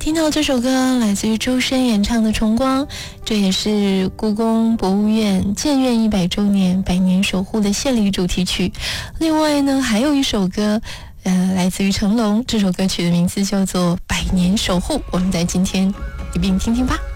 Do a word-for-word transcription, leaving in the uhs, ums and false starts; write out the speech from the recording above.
听到这首歌来自于周深演唱的《重光》，这也是故宫博物院建院一百周年百年守护的献礼主题曲。另外呢，还有一首歌呃，来自于成龙，这首歌曲的名字叫做《百年守护》，我们在今天一并听听吧。